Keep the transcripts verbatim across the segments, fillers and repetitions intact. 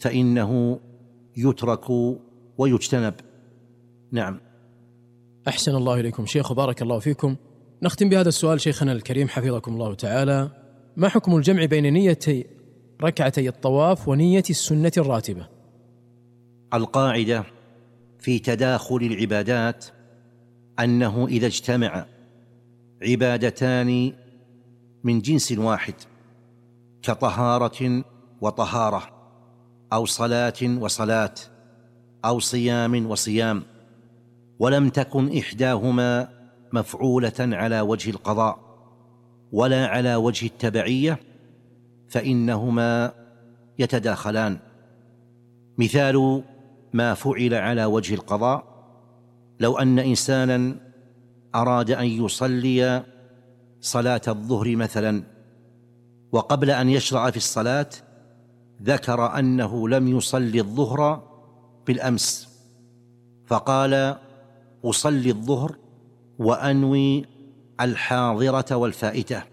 فإنه يترك ويجتنب. نعم. أحسن الله إليكم شيخ وبارك الله فيكم. نختم بهذا السؤال شيخنا الكريم حفظكم الله تعالى: ما حكم الجمع بين نية ركعتي الطواف ونية السنة الراتبة؟ القاعدة في تداخل العبادات أنه إذا اجتمع عبادتان من جنس واحد كطهارة وطهارة، أو صلاة وصلاة، أو صيام وصيام، ولم تكن إحداهما مفعولة على وجه القضاء ولا على وجه التبعية، فإنهما يتداخلان. مثال ما فعل على وجه القضاء: لو أن إنسانا أراد أن يصلي صلاة الظهر مثلا، وقبل أن يشرع في الصلاة ذكر أنه لم يصلي الظهر بالأمس، فقال: أصلي الظهر وأنوي الحاضرة والفائتة،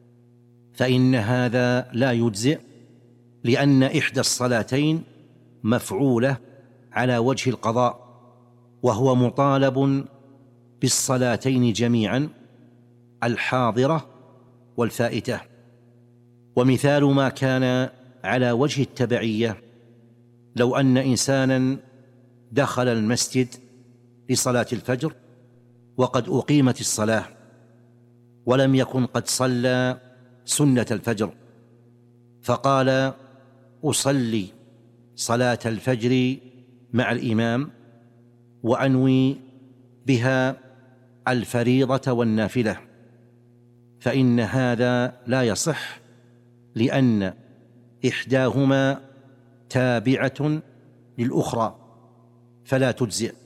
فإن هذا لا يجزئ، لأن إحدى الصلاتين مفعولة على وجه القضاء، وهو مطالب بالصلاتين جميعا، الحاضرة والفائتة. ومثال ما كان على وجه التبعية: لو أن إنسانا دخل المسجد لصلاة الفجر وقد أقيمت الصلاة ولم يكن قد صلى سنة الفجر، فقال: أصلي صلاة الفجر مع الإمام وأنوي بها الفريضة والنافلة، فإن هذا لا يصح، لأن إحداهما تابعة للأخرى فلا تجزئ.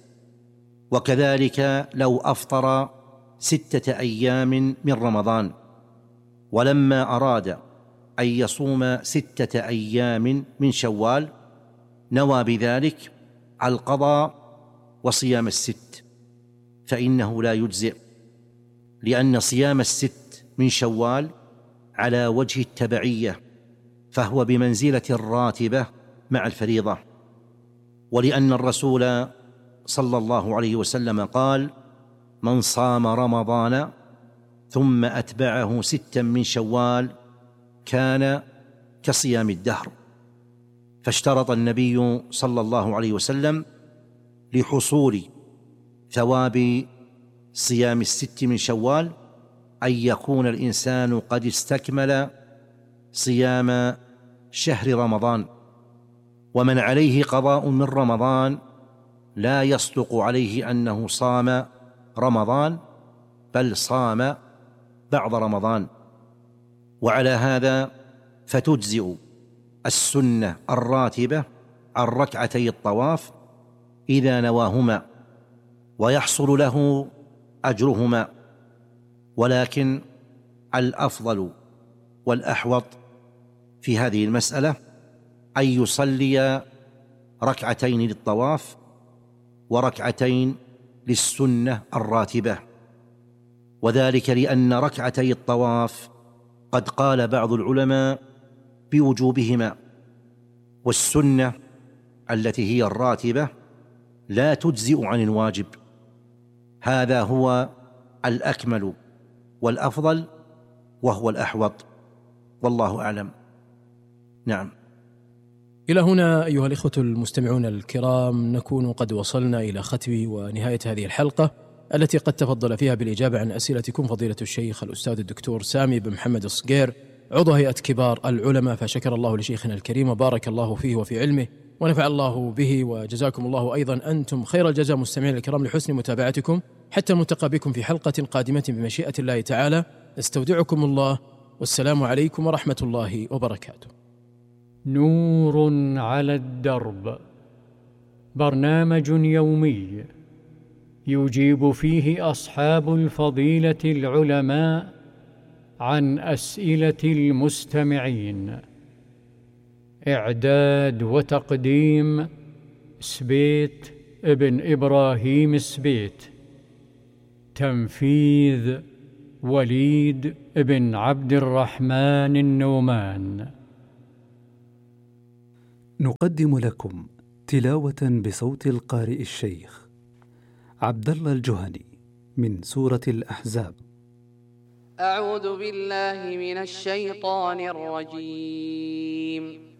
وكذلك لو أفطر ستة أيام من رمضان، ولما أراد أن يصوم ستة أيام من شوال نوى بذلك القضاء وصيام الست، فإنه لا يجزئ، لأن صيام الست من شوال على وجه التبعية، فهو بمنزلة الراتبة مع الفريضة. ولأن الرسول صلى الله عليه وسلم قال: من صام رمضان ثم أتبعه ستا من شوال كان كصيام الدهر. فاشترط النبي صلى الله عليه وسلم لحصول ثواب صيام الست من شوال أن يكون الإنسان قد استكمل صيام شهر رمضان. ومن عليه قضاء من رمضان لا يصدق عليه أنه صام رمضان، بل صام بعض رمضان. وعلى هذا فتجزئ السنة الراتبة عن ركعتي الطواف إذا نواهما، ويحصل له أجرهما. ولكن الأفضل والأحوط في هذه المسألة أن يصلي ركعتين للطواف وركعتين للسنة الراتبة، وذلك لأن ركعتي الطواف قد قال بعض العلماء بوجوبهما، والسنة التي هي الراتبة لا تجزئ عن الواجب. هذا هو الأكمل والأفضل وهو الأحوط، والله أعلم. نعم. إلى هنا أيها الإخوة المستمعون الكرام نكون قد وصلنا إلى ختم ونهاية هذه الحلقة التي قد تفضل فيها بالإجابة عن أسئلتكم فضيلة الشيخ الأستاذ الدكتور سامي بن محمد الصقير، عضو هيئة كبار العلماء، فشكر الله لشيخنا الكريم وبارك الله فيه وفي علمه ونفع الله به، وجزاكم الله أيضا أنتم خير الجزاء مستمعين الكرام لحسن متابعتكم. حتى نلتقي بكم في حلقة قادمة بمشيئة الله تعالى، استودعكم الله، والسلام عليكم ورحمة الله وبركاته. نور على الدرب، برنامج يومي يجيب فيه أصحاب الفضيلة العلماء عن أسئلة المستمعين. إعداد وتقديم سبيت ابن إبراهيم سبيت. تنفيذ وليد ابن عبد الرحمن النومان. نقدم لكم تلاوة بصوت القارئ الشيخ عبد الله الجهني من سورة الأحزاب. أعوذ بالله من الشيطان الرجيم.